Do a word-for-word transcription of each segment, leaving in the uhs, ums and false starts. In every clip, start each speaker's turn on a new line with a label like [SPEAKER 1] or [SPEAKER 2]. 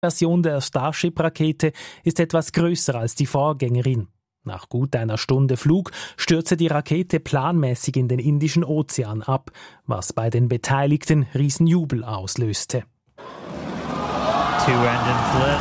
[SPEAKER 1] Die Version der Starship-Rakete ist etwas größer als die Vorgängerin. Nach gut einer Stunde Flug stürzte die Rakete planmäßig in den Indischen Ozean ab, was bei den Beteiligten Riesenjubel auslöste.
[SPEAKER 2] Two engines lit.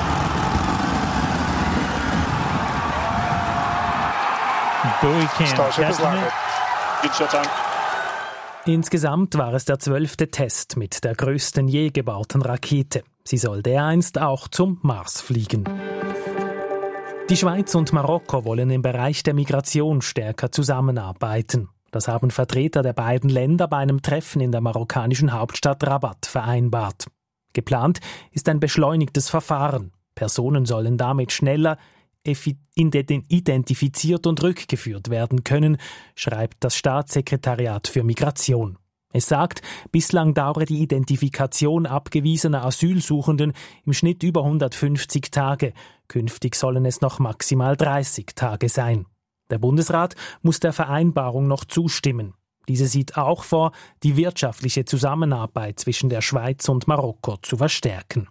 [SPEAKER 2] Buoy cam
[SPEAKER 3] Starship is landed. Good shutdown.
[SPEAKER 1] Insgesamt war es der zwölfte Test mit der größten je gebauten Rakete. Sie soll dereinst auch zum Mars fliegen. Die Schweiz und Marokko wollen im Bereich der Migration stärker zusammenarbeiten. Das haben Vertreter der beiden Länder bei einem Treffen in der marokkanischen Hauptstadt Rabat vereinbart. Geplant ist ein beschleunigtes Verfahren. Personen sollen damit schneller identifiziert und rückgeführt werden können, schreibt das Staatssekretariat für Migration. Es sagt, bislang dauere die Identifikation abgewiesener Asylsuchenden im Schnitt über hundertfünfzig Tage. Künftig sollen es noch maximal dreißig Tage sein. Der Bundesrat muss der Vereinbarung noch zustimmen. Diese sieht auch vor, die wirtschaftliche Zusammenarbeit zwischen der Schweiz und Marokko zu verstärken.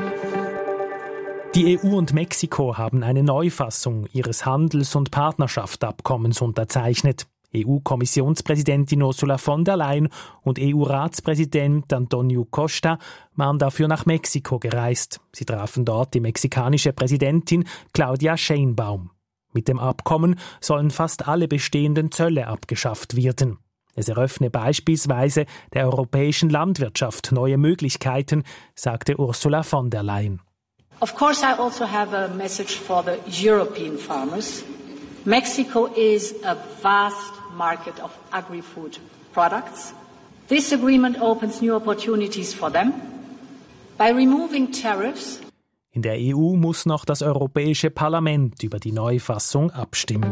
[SPEAKER 1] Die E U und Mexiko haben eine Neufassung ihres Handels- und Partnerschaftsabkommens unterzeichnet. E U-Kommissionspräsidentin Ursula von der Leyen und E U-Ratspräsident Antonio Costa waren dafür nach Mexiko gereist. Sie trafen dort die mexikanische Präsidentin Claudia Sheinbaum. Mit dem Abkommen sollen fast alle bestehenden Zölle abgeschafft werden. Es eröffne beispielsweise der europäischen Landwirtschaft neue Möglichkeiten, sagte Ursula von der Leyen.
[SPEAKER 4] Of course, I also have a message for the European farmers. Mexico is a vast market of agri-food products. This agreement opens new opportunities for them. By removing tariffs.
[SPEAKER 1] In der E U muss noch das Europäische Parlament über die Neufassung abstimmen.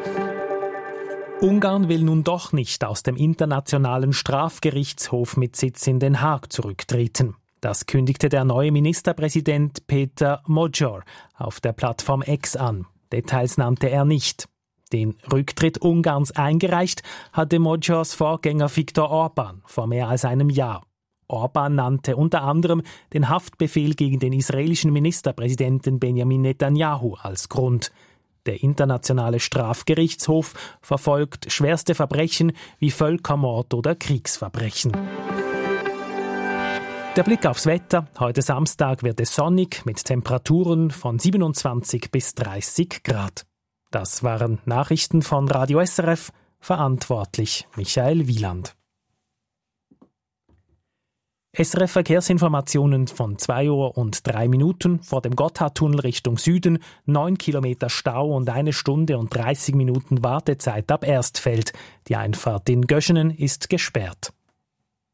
[SPEAKER 1] Ungarn will nun doch nicht aus dem Internationalen Strafgerichtshof mit Sitz in Den Haag zurücktreten. Das kündigte der neue Ministerpräsident Peter Magyar auf der Plattform X an. Details nannte er nicht. Den Rücktritt Ungarns eingereicht hatte Magyars Vorgänger Viktor Orbán vor mehr als einem Jahr. Orbán nannte unter anderem den Haftbefehl gegen den israelischen Ministerpräsidenten Benjamin Netanyahu als Grund. Der Internationale Strafgerichtshof verfolgt schwerste Verbrechen wie Völkermord oder Kriegsverbrechen. Der Blick aufs Wetter. Heute Samstag wird es sonnig mit Temperaturen von siebenundzwanzig bis dreißig Grad. Das waren Nachrichten von Radio S R F, verantwortlich Michael Wieland. S R F Verkehrsinformationen von zwei Uhr und drei Minuten vor dem Gotthardtunnel Richtung Süden, neun Kilometer Stau und eine Stunde und dreißig Minuten Wartezeit ab Erstfeld. Die Einfahrt in Göschenen ist gesperrt.